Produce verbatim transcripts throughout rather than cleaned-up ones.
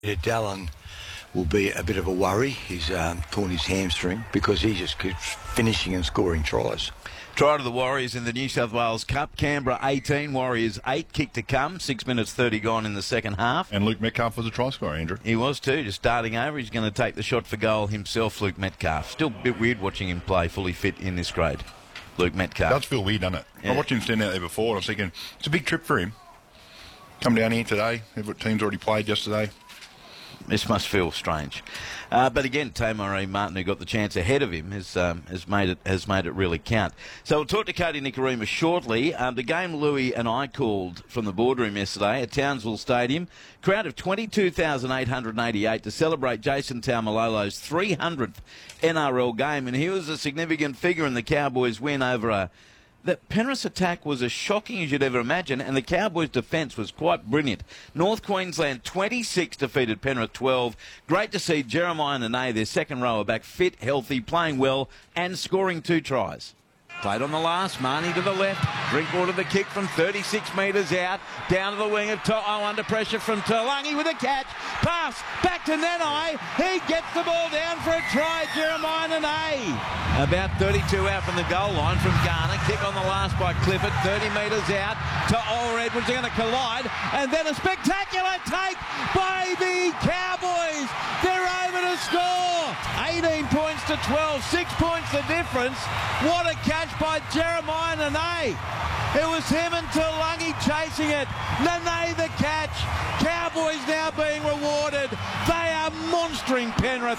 Yeah, Dallin will be a bit of a worry. He's um, torn his hamstring because he just keeps finishing and scoring tries. Try to the Warriors in the New South Wales Cup. Canberra eighteen, Warriors eight. Kick to come. six minutes thirty gone in the second half. And Luke Metcalf was a try scorer, Andrew. He was too, just starting over. He's going to take the shot for goal himself, Luke Metcalf. Still a bit weird watching him play fully fit in this grade. Luke Metcalf. It does feel weird, doesn't it? Yeah. I watched him stand out there before and I was thinking, it's a big trip for him. Come down here today. The team's already played yesterday. This must feel strange, uh, but again, Tamari Martin, who got the chance ahead of him, has um, has made it has made it really count. So we'll talk to Cody Nikorima shortly. Um, the game Louis and I called from the boardroom yesterday at Townsville Stadium, crowd of twenty-two thousand eight hundred eighty-eight to celebrate Jason Taumalolo's three hundredth N R L game, and he was a significant figure in the Cowboys' win over a. The Penrith's attack was as shocking as you'd ever imagine, and the Cowboys' defence was quite brilliant. North Queensland twenty-six defeated Penrith twelve. Great to see Jeremiah Nene, their second rower, back fit, healthy, playing well, and scoring two tries. Played on the last, Marnie to the left. Drinkwater the kick from thirty-six metres out. Down to the wing of To'o under pressure from Talangi with a catch. Pass back to Nanai. He gets the ball down for a try, Jeremiah Nene. About thirty-two out from the goal line from Garner. Kick on the last by Clifford. thirty metres out. To'o Edwards are going to collide. And then a spectacular take by the Cowboys. They're over to score. eighteen points to twelve. Six points the difference. What a catch by Jeremiah Nene. It was him and Talangi chasing it. Nene the catch. Cowboys now being rewarded. They are monstering Penrith.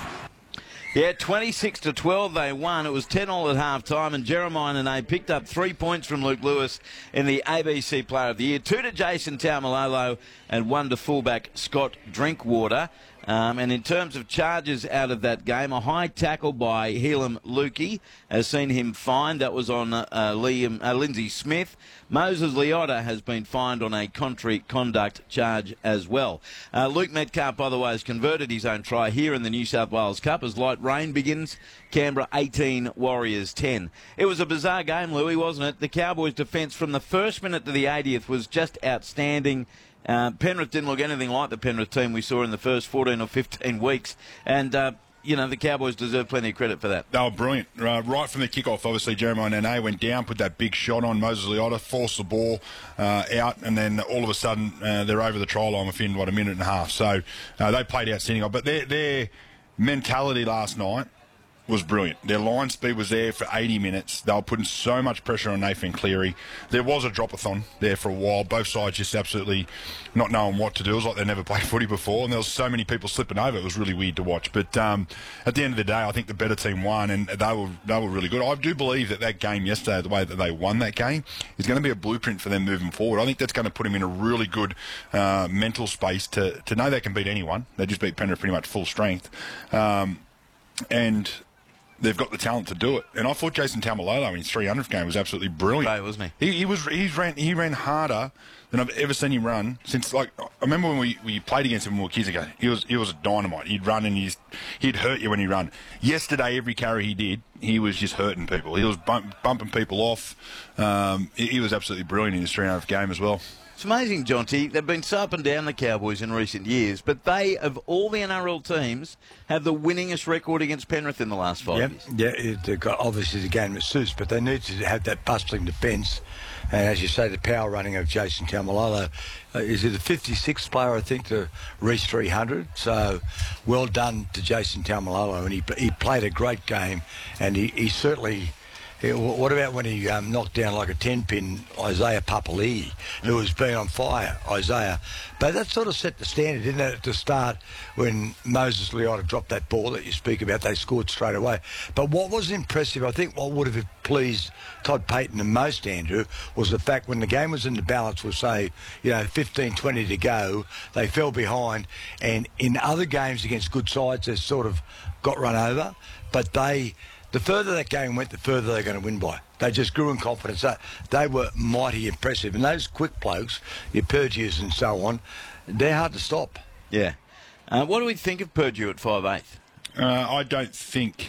Yeah, twenty-six to twelve they won. It was ten all at half time, and Jeremiah Nene picked up three points from Luke Lewis in the A B C Player of the Year. Two to Jason Taumalolo and one to fullback Scott Drinkwater. Um, and in terms of charges out of that game, a high tackle by Helam Lukey has seen him fined. That was on uh, uh, Liam, uh, Lindsay Smith. Moses Leota has been fined on a contrary conduct charge as well. Uh, Luke Metcalf, by the way, has converted his own try here in the New South Wales Cup as light rain begins. Canberra eighteen, Warriors ten. It was a bizarre game, Louis, wasn't it? The Cowboys' defence from the first minute to the eightieth was just outstanding. Uh, Penrith didn't look anything like the Penrith team we saw in the first fourteen or fifteen weeks. And, uh, you know, the Cowboys deserve plenty of credit for that. They were brilliant. Uh, right from the kickoff, obviously, Jeremiah Nene went down, put that big shot on Moses Leota, forced the ball uh, out, and then all of a sudden uh, they're over the try line within, what, a minute and a half. So uh, they played outstanding. But their, their mentality last night was brilliant. Their line speed was there for eighty minutes. They were putting so much pressure on Nathan Cleary. There was a drop-a-thon there for a while. Both sides just absolutely not knowing what to do. It was like they never played footy before, and there was so many people slipping over. It was really weird to watch. But um, at the end of the day, I think the better team won, and they were they were really good. I do believe that that game yesterday, the way that they won that game, is going to be a blueprint for them moving forward. I think that's going to put them in a really good uh, mental space to, to know they can beat anyone. They just beat Penrith pretty much full strength. Um, and... They've got the talent to do it, and I thought Jason Taumalolo in his three hundredth game was absolutely brilliant. Right, wasn't he? He, he was. He ran. He ran harder than I've ever seen him run since. Like I remember when we, we played against him when we were kids ago. He was he was a dynamite. He'd run and he's he'd hurt you when he run. Yesterday, every carry he did, he was just hurting people. He was bump, bumping people off. Um, he, he was absolutely brilliant in his three hundredth game as well. It's amazing, Jonty. They've been so up and down, the Cowboys, in recent years, but they, of all the N R L teams, have the winningest record against Penrith in the last five yep. years. Yeah, it, they've got obviously the game that suits, but they need to have that bustling defence. And as you say, the power running of Jason Taumalolo. Uh, is he the fifty-sixth player, I think, to reach three hundred? So well done to Jason Taumalolo. And he, he played a great game, and he, he certainly... What about when he um, knocked down like a ten-pin Isaiah Papali'i, who was being on fire, Isaiah? But that sort of set the standard, didn't it, at the start when Moses Leota dropped that ball that you speak about. They scored straight away. But what was impressive, I think what would have pleased Todd Payton the most, Andrew, was the fact when the game was in the balance with, say, you know, fifteen, twenty to go, they fell behind. And in other games against good sides, they sort of got run over. But they... The further that game went, the further they're going to win by. They just grew in confidence. They, they were mighty impressive. And those quick blokes, your Purdue's and so on, they're hard to stop. Yeah. Uh, what do we think of Purdue at five eighth? Uh, I don't think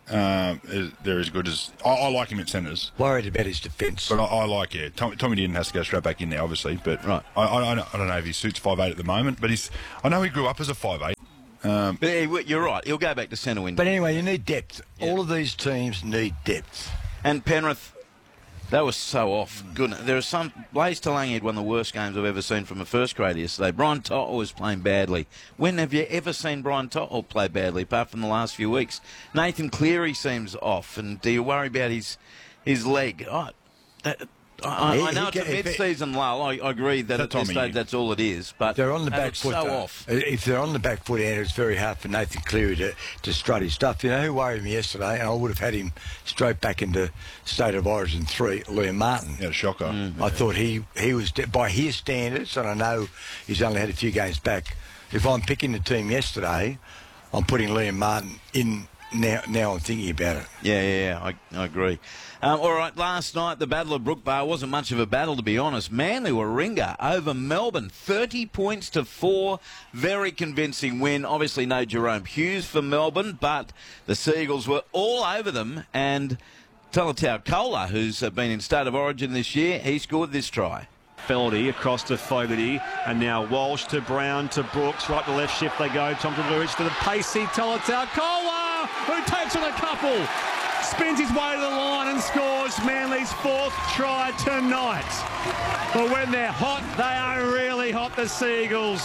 um, is, they're as good as I, I like him at centres. Worried about his defence. But I, I like yeah. Tommy, Tommy Dearden has to go straight back in there, obviously. But Right. I, I, I don't know if he suits five eight at the moment. But he's I know he grew up as a five eight. Um, But he- you're right. He'll go back to centre wing. But anyway, you need depth. Yeah. All of these teams need depth. And Penrith, they were so off. Goodness, there are some. Blaze Talangi had one of the worst games I've ever seen from a first grader yesterday. Brian To'o was playing badly. When have you ever seen Brian To'o play badly, apart from the last few weeks? Nathan Cleary seems off, and do you worry about his his leg? Oh, that, I, He- I know he it's a ca- if it- mid-season lull. I, I agree that at this Tommy. stage that's all it is. But They're on the they back look foot. so though. off. If they're on the back foot, Andrew, it's very hard for Nathan Cleary to, to strut his stuff. You know who worried me yesterday, and I would have had him straight back into State of Origin three, Liam Martin. yeah, shocker. Mm. I thought he, he was, de- by his standards, and I know he's only had a few games back, if I'm picking the team yesterday, I'm putting Liam Martin in now. Now I'm thinking about it. Yeah, yeah, yeah, I, I agree. Um, all right, last night, the Battle of Brookvale wasn't much of a battle, to be honest. Manly were Warringah over Melbourne, thirty points to four. Very convincing win. Obviously, no Jerome Hughes for Melbourne, but the Seagulls were all over them. And Talatau Kola, who's uh, been in State of Origin this year, he scored this try. Feldy across to Fogarty, and now Walsh to Brown to Brooks, right to left shift they go. Tom Tavurich to the pacey Talatau Kola, who takes on a couple, spins his way to the line and scores Manly's fourth try tonight. But when they're hot, they are really hot, the Seagulls.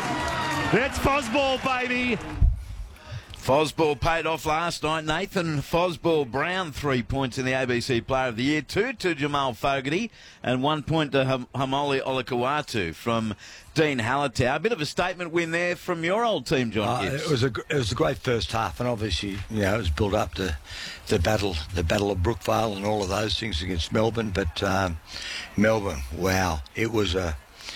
It's Fosball, baby. Fosball paid off last night. Nathan Fosball Brown, three points in the A B C Player of the Year, two to Jamal Fogarty, and one point to Ham- Hamoli Olakau'atu from Dean Hallertau. A bit of a statement win there from your old team, John Uh, Gibbs. it was a gr- it was a great first half, and obviously, you know, it was built up to the battle, the battle of Brookvale, and all of those things against Melbourne. But um, Melbourne, wow, it was a,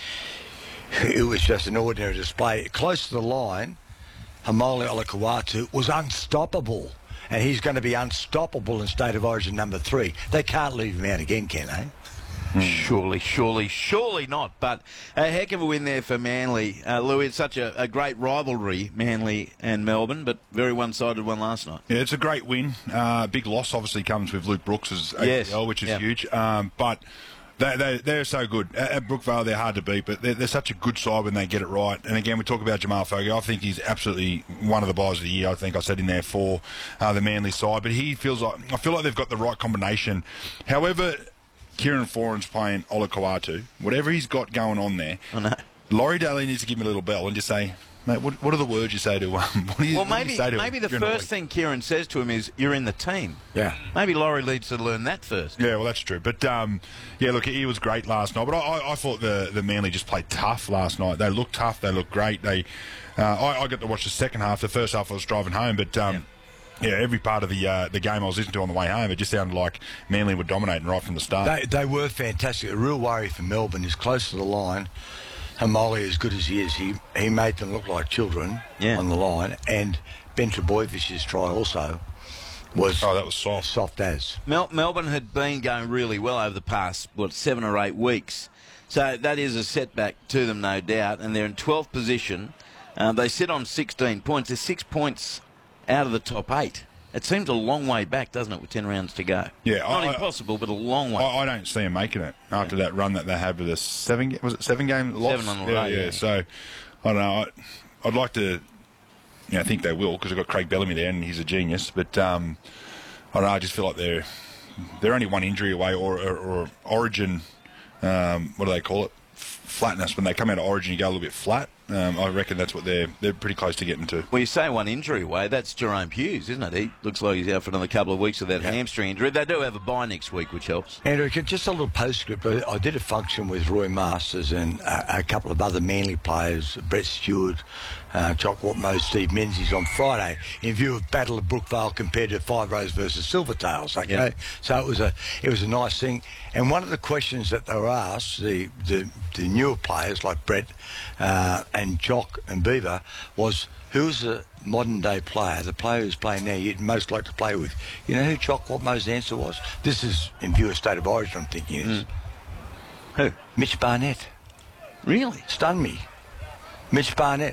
it was just an ordinary display. Close to the line, Hamoli Olakau'atu was unstoppable, and he's going to be unstoppable in State of Origin number three. They can't leave him out again, can they? Surely, surely, surely not. But a heck of a win there for Manly. Uh, Louis, it's such a, a great rivalry, Manly and Melbourne, but very one-sided one last night. Yeah, it's a great win. Uh, big loss obviously comes with Luke Brooks' Yes. A C L, which is Yeah. huge. Um, but they, they, they're so good. At, at Brookvale, they're hard to beat, but they're, they're such a good side when they get it right. And again, we talk about Jamal Fogarty. I think he's absolutely one of the buys of the year. I think I said in there for uh, the Manly side. But he feels like, I feel like they've got the right combination. However, Kieran Foran's playing Olakau'atu. Whatever he's got going on there, I know. Laurie Daly needs to give him a little bell and just say, mate, what, what are the words you say to um, what do you, Well, what do you maybe say to maybe him the during the first week? thing Kieran says to him is, you're in the team. Yeah. Maybe Laurie needs to learn that first. Yeah, well, that's true. But, um, yeah, look, he was great last night. But I, I, I thought the, the Manly just played tough last night. They looked tough. They looked great. They, uh, I, I got to watch the second half. The first half I was driving home. But, um, yeah. yeah, every part of the uh, the game I was listening to on the way home, it just sounded like Manly were dominating right from the start. They, they were fantastic. A real worry for Melbourne is close to the line. Hamoli, as good as he is, he, he made them look like children Yeah. on the line. And Ben Trebojevich's try also was oh, that was soft. soft as. Mel- Melbourne had been going really well over the past, what, seven or eight weeks. So that is a setback to them, no doubt. And they're in twelfth position. Uh, they sit on sixteen points. They're six points out of the top eight. It seems a long way back, doesn't it, with ten rounds to go? Yeah, Not I- impossible, but a long way. I, I don't see him making it after that run that they had with a seven. Was it seven game loss? Seven on the yeah, road, yeah. yeah. So I don't know. I, I'd like to. You know, I think they will because they've got Craig Bellamy there and he's a genius. But um, I don't know. I just feel like they're they're only one injury away or or, or Origin. Um, what do they call it? F- Flatness. When they come out of Origin, you go a little bit flat. Um, I reckon that's what they're they're pretty close to getting to. Well, you say one injury away, that's Jerome Hughes, isn't it? He looks like he's out for another couple of weeks with that hamstring injury. They do have a bye next week, which helps. Andrew, just a little postscript. I I did a function with Roy Masters and a, a couple of other Manly players, Brett Stewart, uh, Jock Watmo, Steve Menzies on Friday, in view of Battle of Brookvale compared to Five Rose versus Silvertails. Okay, Yeah. so it was a it was a nice thing. And one of the questions that they were asked, the the, the newer players like Brett uh, and Jock and Beaver, was who's the modern day player, the player who's playing now you'd most like to play with? You know who Jock Watmo's answer was? This is in view of State of Origin, I'm thinking is. Who? Mitch Barnett. Really? Stunned me. Mitch Barnett.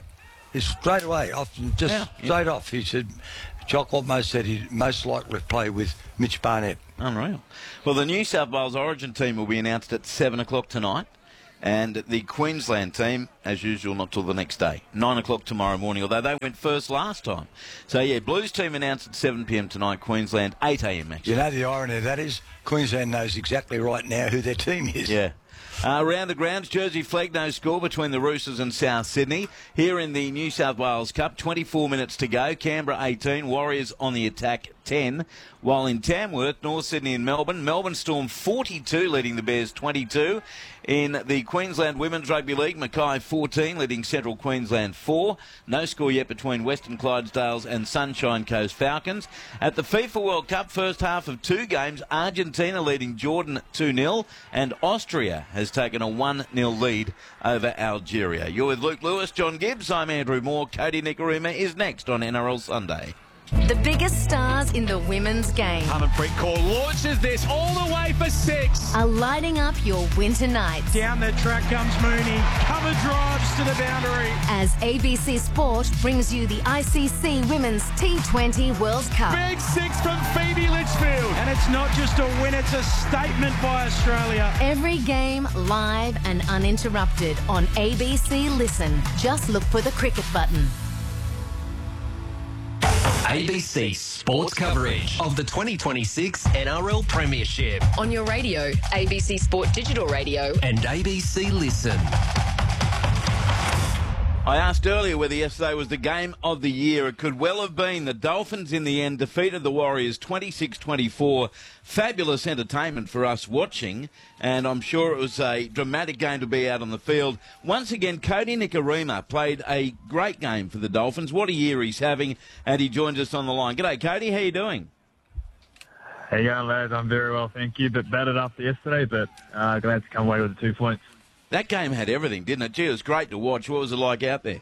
It's straight away, off, just Yeah, yeah. straight off. He said, Jock almost said he'd most likely play with Mitch Barnett. Unreal. Well, the New South Wales Origin team will be announced at seven o'clock tonight. And the Queensland team, as usual, not till the next day. nine o'clock tomorrow morning, although they went first last time. So, yeah, Blues team announced at seven p m tonight, Queensland, eight a m actually. You know the irony of that is Queensland knows exactly right now who their team is. Yeah. Uh, around the grounds, Jersey Flegg, no score between the Roosters and South Sydney. Here in the New South Wales Cup, twenty-four minutes to go. Canberra eighteen, Warriors on the attack ten. While in Tamworth, North Sydney and Melbourne, Melbourne Storm forty-two, leading the Bears twenty-two. In the Queensland Women's Rugby League, Mackay fourteen, leading Central Queensland four. No score yet between Western Clydesdales and Sunshine Coast Falcons. At the FIFA World Cup, first half of two games, Argentina leading Jordan two nil, and Austria has taken a one nil lead over Algeria. You're with Luke Lewis, John Gibbs. I'm Andrew Moore. Cody Nikorima is next on N R L Sunday. The biggest stars in the women's game Harmanpreet Kaur launches this all the way for six. are lighting up your winter nights Down the track comes Mooney. Cover drives to the boundary. as A B C Sport brings you the I C C Women's T twenty World Cup. Big six from Phoebe Litchfield. And it's not just a win, it's a statement by Australia. Every game live and uninterrupted on A B C Listen. Just look for the cricket button. A B C Sports coverage of the twenty twenty-six N R L Premiership On your radio, A B C Sport Digital Radio. and A B C Listen. I asked earlier whether yesterday was the game of the year. It could well have been. The Dolphins in the end defeated the Warriors twenty-six twenty-four. Fabulous entertainment for us watching, and I'm sure it was a dramatic game to be out on the field. Once again, Cody Nikorima played a great game for the Dolphins. What a year he's having, and he joins us on the line. G'day, Cody. How you doing? How you going, lads? I'm very well, thank you. Bit battered after yesterday, but uh, glad to come away with the two points. That game had everything, didn't it? Gee, it was great to watch. What was it like out there?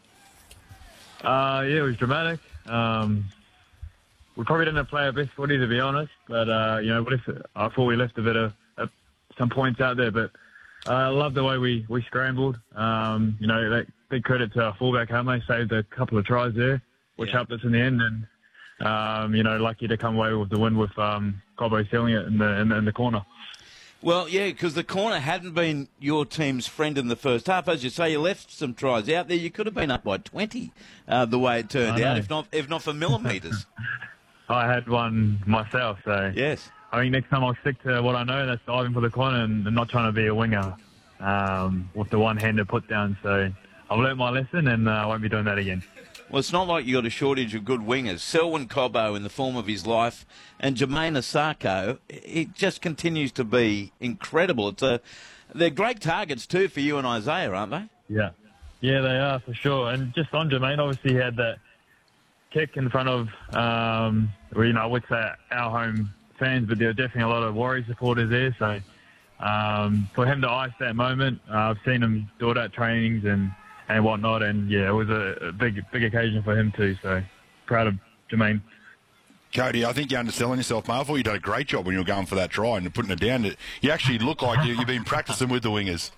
Uh, yeah, it was dramatic. Um, we probably didn't play our best footy, to be honest, but, uh, you know, what if I thought we left a bit of uh, some points out there, but uh, I love the way we, we scrambled. Um, you know, that, big credit to our fullback, Hame, saved a couple of tries there, which Yeah. helped us in the end, and, um, you know, lucky to come away with the win with um, Cobbo sealing it in the, in the, in the corner. Well, yeah, because the corner hadn't been your team's friend in the first half. As you say, you left some tries out there. You could have been up by twenty uh, the way it turned I out, know. if not if not for millimetres. I had one myself, so Yes. I think next time I'll stick to what I know, that's diving for the corner and, and not trying to be a winger um, with the one-handed put down. So I've learnt my lesson and uh, I won't be doing that again. Well, it's not like you got a shortage of good wingers. Selwyn Cobbo in the form of his life, and Jermaine Asako, it just continues to be incredible. It's a, they're great targets too for you and Isaiah, aren't they? Yeah, yeah, they are for sure. And just on Jermaine, obviously he had that kick in front of, um, well, you know, I would say our home fans, but there were definitely a lot of Warrior supporters there. So um, for him to ice that moment, uh, I've seen him do it at trainings and. and whatnot, and yeah, it was a, a big, big occasion for him too. So proud of Jermaine. Cody, I think you're underselling yourself, mate. I thought you did a great job when you were going for that try and putting it down. You actually look like you, you've been practicing with the wingers.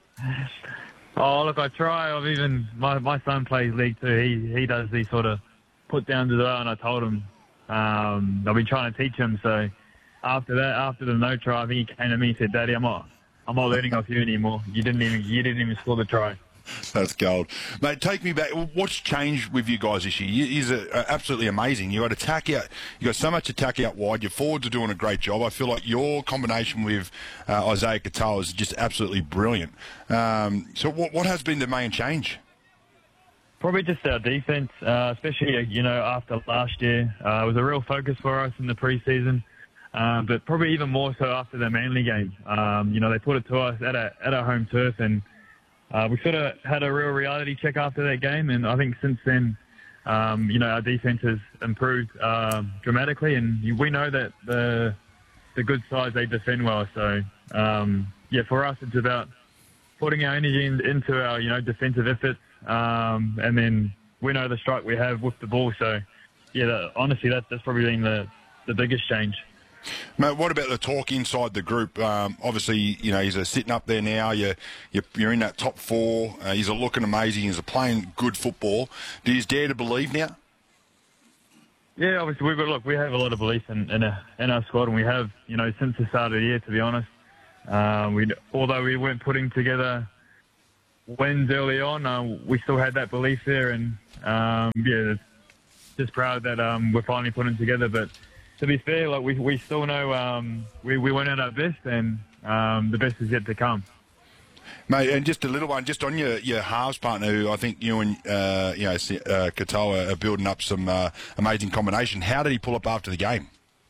Oh, look, I try. I've even my my son plays league too. He he does these sort of put downs as well, and I told him um, I've been trying to teach him. So after that, after the no try, I think he came to me and said, "Daddy, I'm not I'm not learning off you anymore. You didn't even you didn't even score the try." That's gold. Mate, take me back. What's changed with you guys this year? You is absolutely amazing. You got attack out. You got so much attack out wide. Your forwards are doing a great job. I feel like your combination with uh, Isaiah Katoa is just absolutely brilliant. Um, so what, what has been the main change? Probably just our defence, uh, especially, you know, after last year. Uh, it was a real focus for us in the pre-season, um, but probably even more so after the Manly game. Um, you know, they put it to us at, a, at our home turf, and uh, we sort of had a real reality check after that game, and I think since then, um, you know, our defence has improved um, dramatically, and we know that the the good sides, they defend well. So, um, yeah, for us, it's about putting our energy in, into our, you know, defensive efforts, um, and then we know the strike we have with the ball. So, yeah, that, honestly, that, that's probably been the, the biggest change. Mate, what about the talk inside the group? Um, obviously, you know, he's a sitting up there now. You're, you're, you're in that top four. Uh, he's a looking amazing. He's a playing good football. Do you dare to believe now? Yeah, obviously, we've got, look, we have a lot of belief in, in, a, in our squad, and we have, you know, since the start of the year, to be honest. Uh, we, although we weren't putting together wins early on, uh, we still had that belief there, and, um, yeah, just proud that um, we're finally putting it together. But to be fair, like, we, we still know um, we, we weren't at our best, and um, the best is yet to come. Mate, and just a little one, just on your, your halves partner, who I think you and uh, you know uh, Katoa are building up some uh, amazing combination. How did he pull up after the game?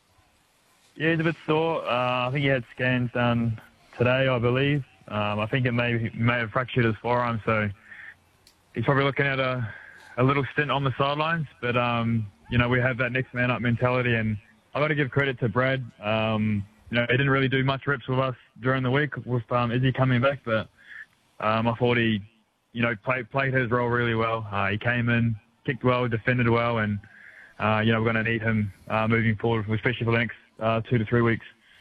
Yeah, he's a bit sore. Uh, I think he had scans done today, I believe. Um, I think it may may have fractured his forearm, so he's probably looking at a, a little stint on the sidelines. But um, you know, we have that next man up mentality, and I've got to give credit to Brad. Um, you know, he didn't really do much reps with us during the week with um, Izzy coming back, but Um, I thought he, you know, played played his role really well. Uh, he came in, kicked well, defended well, and uh, you know, we're going to need him uh, moving forward, especially for the next uh, two to three weeks.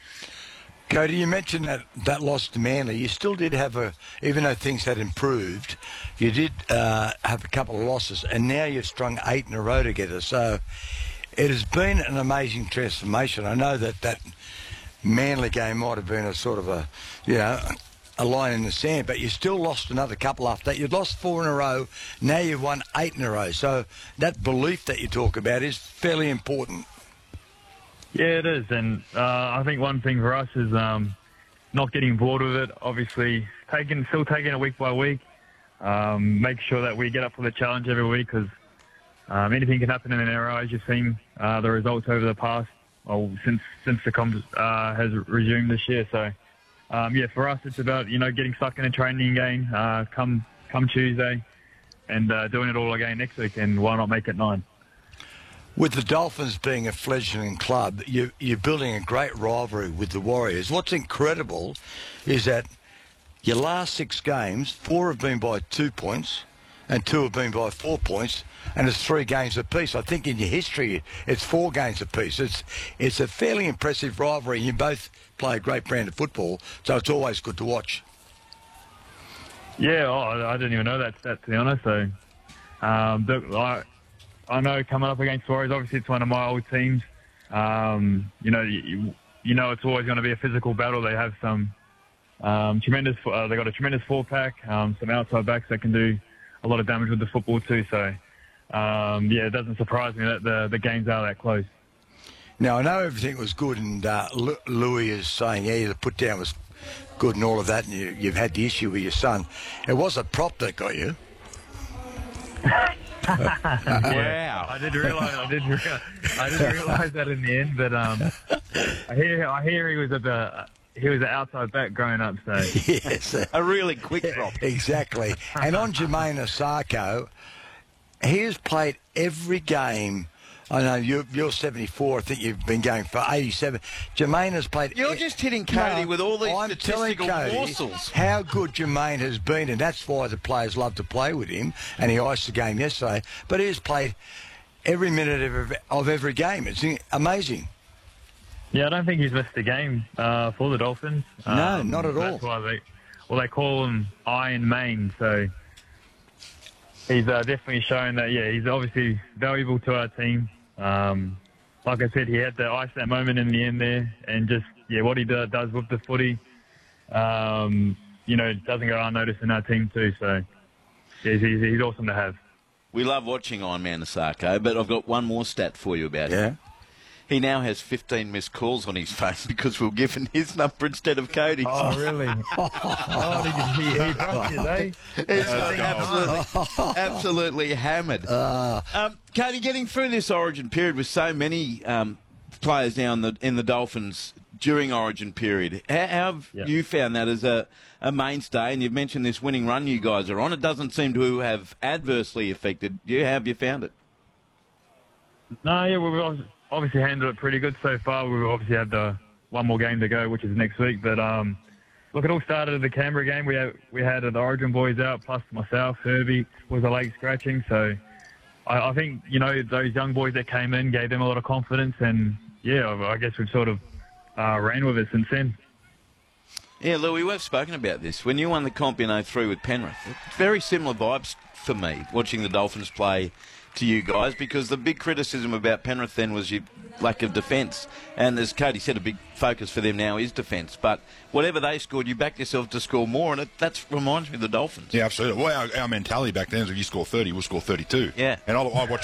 Cody, you mentioned that, that loss to Manly. You still did have a, even though things had improved, you did uh, have a couple of losses, and now you've strung eight in a row together. So it has been an amazing transformation. I know that that Manly game might have been a sort of a, you know, a line in the sand, but you still lost another couple after that. You'd lost four in a row, now you've won eight in a row. So that belief that you talk about is fairly important. Yeah, it is, and uh, I think one thing for us is um, not getting bored with it. Obviously, taking still taking it week by week. Um, make sure that we get up for the challenge every week, because um, anything can happen in an era. As you've seen uh, the results over the past, well, since since the comp uh, has resumed this year. So. Um, yeah, for us, it's about, you know, getting stuck in a training game uh, come come Tuesday and uh, doing it all again next week, and why not make it nine? With the Dolphins being a fledgling club, you, you're building a great rivalry with the Warriors. What's incredible is that your last six games, four have been by two points and two have been by four points, and it's three games apiece. I think in your history, it's four games apiece. It's, it's a fairly impressive rivalry. You both play a great brand of football, so it's always good to watch. Yeah, oh, I didn't even know that stat, to be honest. So, um, but I, I know coming up against Warriors, obviously it's one of my old teams. Um, you know, you, you know it's always going to be a physical battle. They have some um, tremendous. Uh, they got a tremendous four pack, um, some outside backs that can do a lot of damage with the football too. So, um, yeah, it doesn't surprise me that the the games are that close. Now, I know everything was good, and uh, Louis is saying, yeah, the put down was good and all of that, and you, you've had the issue with your son. It was a prop that got you. Wow! I didn't realise. I didn't. Realize, I didn't realise that in the end. But um, I hear. I hear he was at the. He was an outside back growing up. So yes, a really quick prop. Exactly. And on Jermaine Osako, he has played every game. I know you're, you're seventy-four. I think you've been going for eighty-seven. Jermaine has played. You're just hitting Cody no, with all these I'm statistical Cody morsels. How good Jermaine has been, and that's why the players love to play with him. And he iced the game yesterday, but he has played every minute of every, of every game. It's amazing. Yeah, I don't think he's missed a game uh, for the Dolphins. No, um, not at all. That's why they, well, they call him Iron Main. So. He's uh, definitely shown that, yeah, he's obviously valuable to our team. Um, like I said, he had to ice that moment in the end there, and just, yeah, what he do, does with the footy, um, you know, doesn't go unnoticed in our team too. So, yeah, he's, he's awesome to have. We love watching Iron Man Osako, but I've got one more stat for you about yeah. him. He now has fifteen missed calls on his phone because we've given his number instead of Cody's. Oh, really? oh, did you, he, he brushed it, eh? It's absolutely, absolutely hammered. Uh, um, Cody, getting through this Origin period with so many um, players now in the in the Dolphins during Origin period, how, how have yeah. you found that as a, a mainstay? And you've mentioned this winning run you guys are on. It doesn't seem to have adversely affected you. How have you found it? No, yeah, we've obviously handled it pretty good so far. We've obviously had the one more game to go, which is next week. But um, look, it all started at the Canberra game. We had we had the Origin boys out, plus myself. Herbie was a leg scratching, so I, I think you know those young boys that came in gave them a lot of confidence, and yeah, I guess we've sort of uh, ran with it since then. Yeah, Louis, we've spoken about this. When you won the comp in oh three with Penrith, very similar vibes for me, watching the Dolphins play to you guys, because the big criticism about Penrith then was your lack of defence. And as Cody said, a big focus for them now is defence. But whatever they scored, you backed yourself to score more, and it that reminds me of the Dolphins. Yeah, absolutely. Well, our, our mentality back then is if you score thirty, we'll score thirty-two. Yeah. And I, I watch